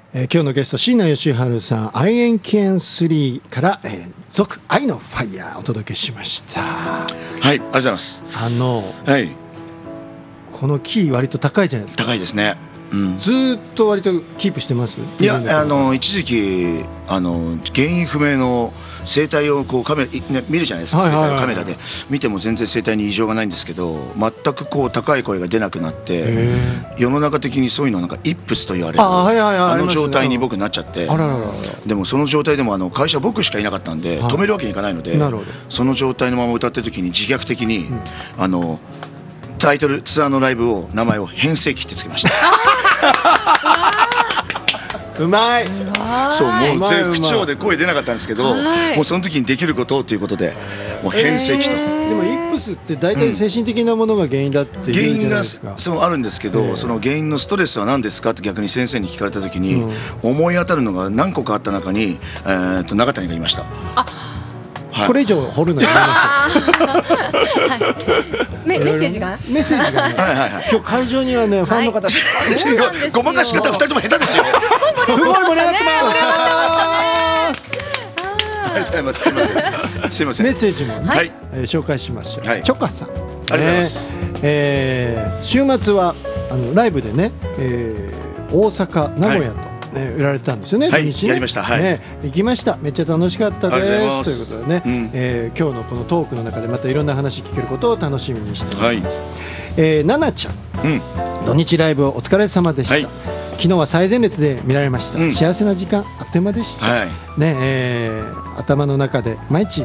今日のゲスト椎名義治さん、愛煙犬3から、続愛のファイヤーお届けしました。 はい、ありがとうございます。はい、 このキー割と高いじゃないですか。 高いですね。 ずっと割とキープしてます。 いや、一時期原因不明の生態をこう見るじゃないですか。生態をカメラで見ても全然生態に異常がないんですけど、全くこう高い声が出なくなって、世の中的にそういうのなんかイップスと言われるあの状態に僕なっちゃって、でもその状態でも会社僕しかいなかったんで止めるわけにいかないので、その状態のまま歌ってる時に自虐的にタイトルツアーのライブを名前を変声期ってつけました。 うまい。 そう、もう絶不調で声出なかったんですけど、もうその時にできることということでもう変声期と。 でもイップスって大体精神的なものが原因だっていうじゃないですか。 原因がそうあるんですけど、その原因のストレスは何ですかって逆に先生に聞かれた時に、思い当たるのが何個かあった中に中谷がいました。 これ以上掘るのやめましょう。 メッセージが今日会場にはね、ファンの方ごまかし方2人とも下手ですよ。 すごい盛り上がってます。 すいません。 メッセージも紹介しましょう。チョカさん、ありがとうございます。 週末はライブでね、大阪名古屋と売られたんですよね。 はい、やりました。 行きました。めっちゃ楽しかったですということでね、今日のこのトークの中でまたいろんな話聞けることを楽しみにしております。ななちゃん、土日ライブお疲れ様でした。昨日は最前列で見られました。幸せな時間あっという間でした。頭の中で毎日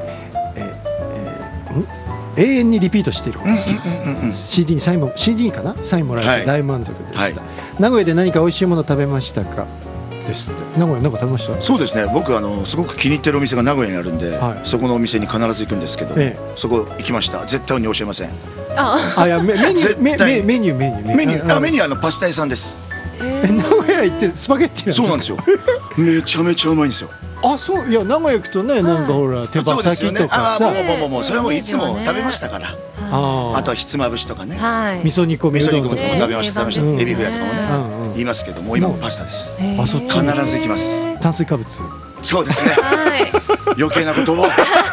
永遠にリピートしている方が好きです。CD かな、サインもらえて大満足でした。名古屋で何か美味しいもの食べましたかですって。名古屋なんか食べました？ そうですね、僕すごく気に入ってるお店が名古屋にあるんで、そこのお店に必ず行くんですけど、そこ行きました。絶対に教えません。 いや、メニューパスタ屋さんです。 名古屋行ってスパゲッティ。 そうなんですよ。めちゃめちゃうまいんですよ。 そう、いや、名古屋行くとね、なんかほら手羽先とかさ、 もうそれはもういつも食べましたから。あとはひつまぶしとかね、 味噌煮込みとかも食べました。エビフライとかもね言いますけども、今もパスタです。必ず行きます。 炭水化物。 そうですね。余計なことを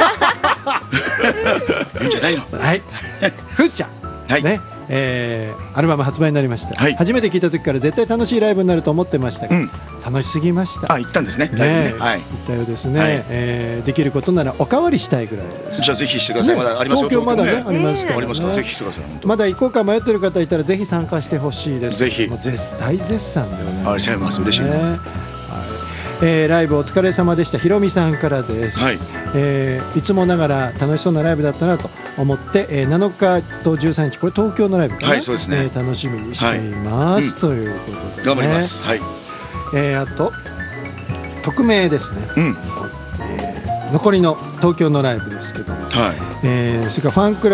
言うんじゃないの。 ふーちゃんね、アルバム発売になりました。初めて聞いた時から絶対楽しいライブになると思ってましたが、楽しすぎました。 行ったんですね。 行ったようですね。できることならおかわりしたいぐらいです。 じゃあぜひしてください。まだありますよ。 東京まだねありますからね。 ぜひしてください。 まだ行こうか迷ってる方いたらぜひ参加してほしいです。 ぜひ。 大絶賛でございます。 ありがとうございます。嬉しいね。 ライブお疲れ様でした。ひろみさんからです。いつもながら楽しそうなライブだったなと思って、7日と13日、これ東京のライブかな、楽しみにしています、ということで、 頑張ります。あと匿名ですね、残りの東京のライブですけども、それからファンクラブ